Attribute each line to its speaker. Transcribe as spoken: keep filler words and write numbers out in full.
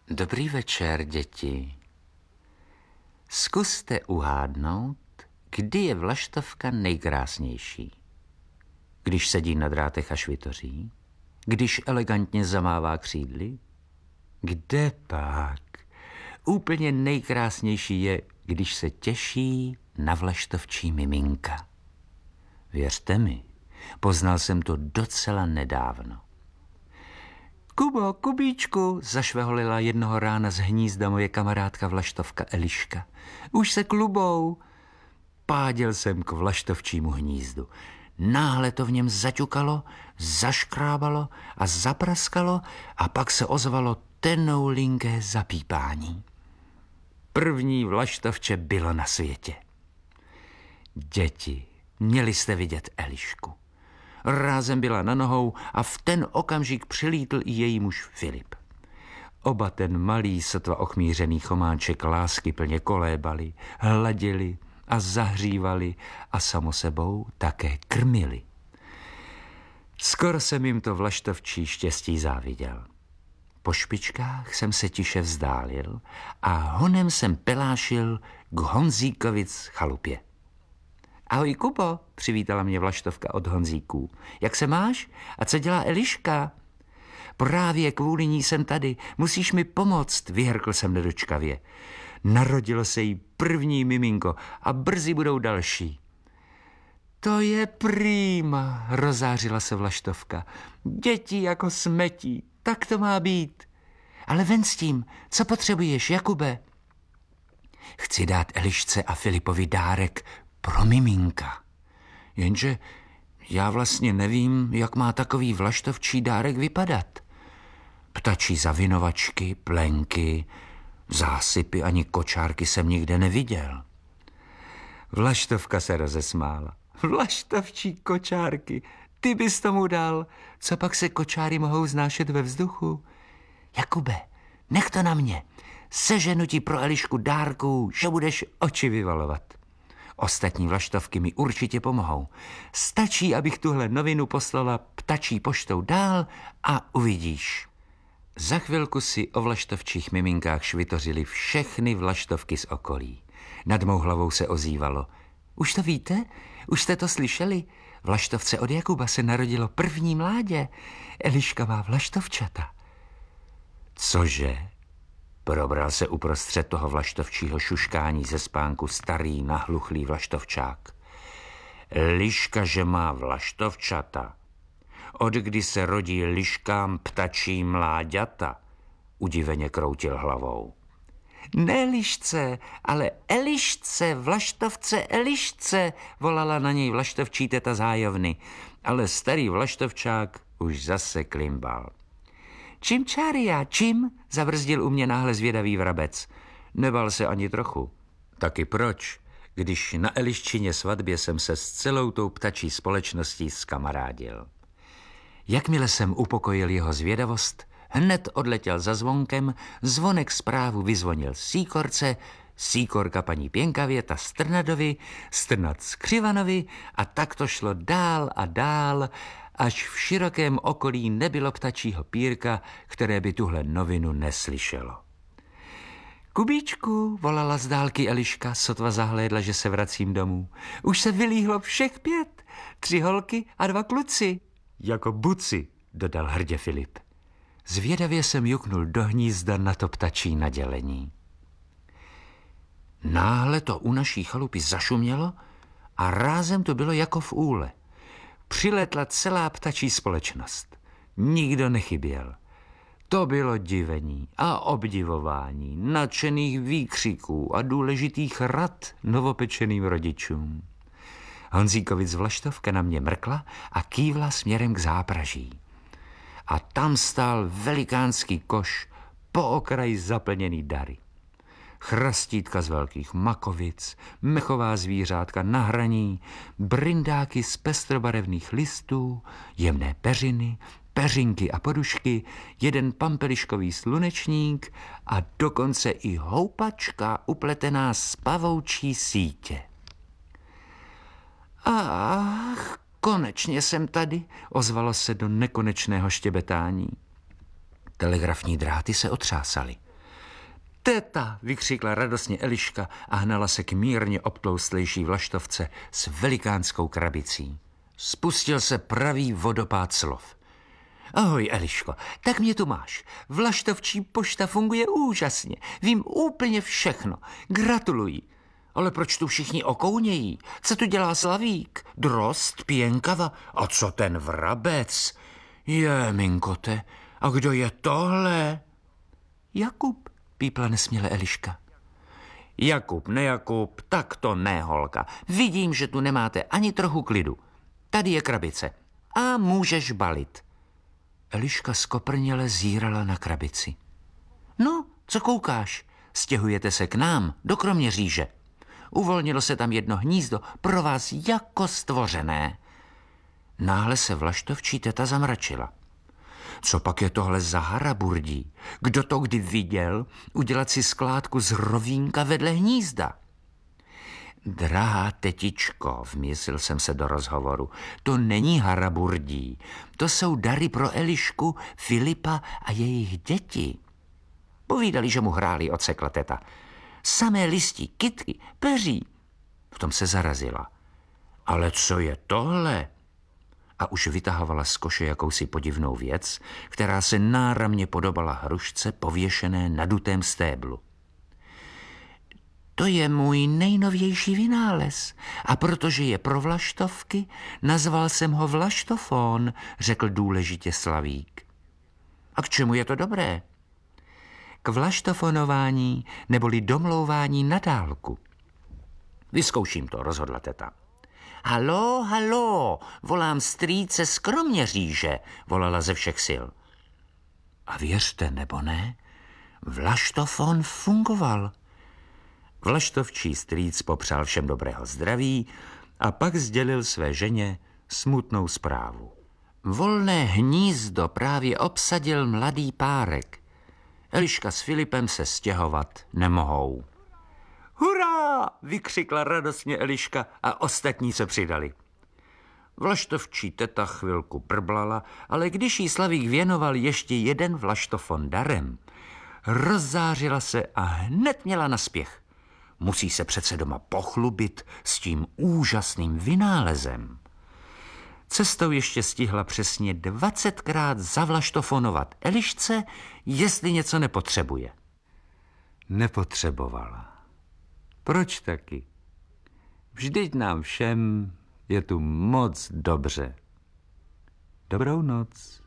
Speaker 1: Dobrý večer, děti. Zkuste uhádnout, kdy je vlaštovka nejkrásnější. Když sedí na drátech a švitoří? Když elegantně zamává křídly? Kde pak? Úplně nejkrásnější je, když se těší na vlaštovčí miminka. Věřte mi, poznal jsem to docela nedávno. Kubo, Kubíčku, zašveholila jednoho rána z hnízda moje kamarádka vlaštovka Eliška. Už se klubou. Páděl jsem k vlaštovčímu hnízdu. Náhle to v něm zaťukalo, zaškrábalo a zapraskalo a pak se ozvalo tenoulinké zapípání. První vlaštovče bylo na světě. Děti, měli jste vidět Elišku. Rázem byla na nohou a v ten okamžik přilítl i její muž Filip. Oba ten malý, sotva ochmířený chomáček lásky plně kolébali, hladili a zahřívali a samo sebou také krmili. Skoro jsem jim to vlaštovčí štěstí záviděl. Po špičkách jsem se tiše vzdálil a honem jsem pelášil k Honzíkovic chalupě. Ahoj, Kubo, přivítala mě vlaštovka od Honzíků. Jak se máš? A co dělá Eliška? Právě kvůli ní jsem tady. Musíš mi pomoct, vyhrkl jsem nedočkavě. Narodilo se jí první miminko a brzy budou další. To je prýma, rozářila se vlaštovka. Děti jako smetí, tak to má být. Ale ven s tím, co potřebuješ, Jakube? Chci dát Elišce a Filipovi dárek pro miminka. Jenže já vlastně nevím, jak má takový vlaštovčí dárek vypadat. Ptačí zavinovačky, plenky, zásypy ani kočárky jsem nikde neviděl. Vlaštovka se rozesmála. Vlaštovčí kočárky, ty bys tomu dal. Co pak se kočáry mohou znášet ve vzduchu? Jakube, nech to na mě. Seženu ti pro Elišku dárku, že budeš oči vyvalovat. Ostatní vlaštovky mi určitě pomohou. Stačí, abych tuhle novinu poslala ptačí poštou dál a uvidíš. Za chvilku si o vlaštovčích miminkách švitořily všechny vlaštovky z okolí. Nad mou hlavou se ozývalo. Už to víte? Už jste to slyšeli? Vlaštovce od Jakuba se narodilo první mládě. Eliška má vlaštovčata. Cože? Probral se uprostřed toho vlaštovčího šuškání ze spánku starý nahluchlý vlaštovčák. Liška, že má vlaštovčata. Od kdy se rodí liškám ptačí mláďata? Udiveně kroutil hlavou. Ne lišce, ale Elišce, vlaštovce Elišce, volala na něj vlaštovčí teta Zájovny, ale starý vlaštovčák už zase klimbal. Čím čária, čím? Zabrzdil u mě náhle zvědavý vrabec. Nebal se ani trochu. Taky proč, když na Eliščině svatbě jsem se s celou tou ptačí společností zkamarádil. Jakmile jsem upokojil jeho zvědavost, hned odletěl za zvonkem, zvonek zprávu vyzvonil Síkorce, Síkorka paní Pěnkavěta Strnadovi, Strnad Skřivanovi a tak to šlo dál a dál, až v širokém okolí nebylo ptačího pírka, které by tuhle novinu neslyšelo. Kubíčku, volala z dálky Eliška, sotva zahlédla, že se vracím domů. Už se vylíhlo všech pět, tři holky a dva kluci. Jako buci, dodal hrdě Filip. Zvědavě jsem juknul do hnízda na to ptačí nadělení. Náhle to u naší chalupy zašumělo a rázem to bylo jako v úle. Přiletla celá ptačí společnost. Nikdo nechyběl. To bylo divení a obdivování, nadšených výkřiků a důležitých rad novopečeným rodičům. Honzíkovic vlaštovka na mě mrkla a kývla směrem k zápraží. A tam stál velikánský koš po okraji zaplněný dary. Chrastítka z velkých makovic, mechová zvířátka na hraní, brindáky z pestrobarevných listů, jemné peřiny, peřinky a podušky, jeden pampeliškový slunečník a dokonce i houpačka upletená z pavoučí sítě. Ach, konečně jsem tady, ozvalo se do nekonečného štěbetání. Telegrafní dráty se otřásaly. Teta, vykřikla radostně Eliška a hnala se k mírně obtloustlejší vlaštovce s velikánskou krabicí. Spustil se pravý vodopád slov. Ahoj, Eliško, tak mě tu máš. Vlaštovčí pošta funguje úžasně. Vím úplně všechno. Gratuluji. Ale proč tu všichni okounějí? Co tu dělá Slavík? Drost, pěnkava? A co ten vrabec? Je, minkote, a kdo je tohle? Jakub, pípla nesměle Eliška. Jakub, ne Jakub, tak to ne, holka. Vidím, že tu nemáte ani trochu klidu. Tady je krabice. A můžeš balit. Eliška skoprněle zírala na krabici. No, co koukáš? Stěhujete se k nám, do Kroměříže. Uvolnilo se tam jedno hnízdo pro vás jako stvořené. Náhle se vlaštovčí teta zamračila. Co pak je tohle za haraburdí? Kdo to kdy viděl udělat si skládku z rovínka vedle hnízda? Drahá tetičko, vměsil jsem se do rozhovoru, to není haraburdí. To jsou dary pro Elišku, Filipa a jejich děti. Povídali, že mu hráli, odsekla teta. Samé listí, kytky, peří. V tom se zarazila. Ale co je tohle? A už vytahovala z koše jakousi podivnou věc, která se náramně podobala hrušce pověšené na dutém stéblu. To je můj nejnovější vynález a protože je pro vlaštovky, nazval jsem ho vlaštofon, řekl důležitě Slavík. A k čemu je to dobré? K vlaštofonování neboli domlouvání na dálku. Vyzkouším to, rozhodla teta. Haló, haló, volám strýce z Kroměříže, volala ze všech sil. A věřte nebo ne, vlaštofon fungoval. Vlaštovčí strýc popřál všem dobrého zdraví a pak sdělil své ženě smutnou zprávu. Volné hnízdo právě obsadil mladý párek. Eliška s Filipem se stěhovat nemohou. Hurá! Vykřikla radostně Eliška a ostatní se přidali. Vlaštovčí teta chvilku brblala, ale když jí Slavík věnoval ještě jeden vlaštofon darem, rozzářila se a hned měla naspěch. Musí se přece doma pochlubit s tím úžasným vynálezem. Cestou ještě stihla přesně dvacetkrát zavlaštofonovat Elišce, jestli něco nepotřebuje. Nepotřebovala. Proč taky? Vždyť nám všem je tu moc dobře. Dobrou noc.